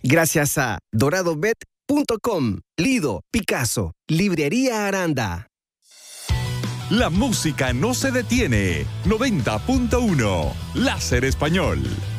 Gracias a doradobet.com, Lido, Picasso, Librería Aranda. La música no se detiene. 90.1 Láser Español.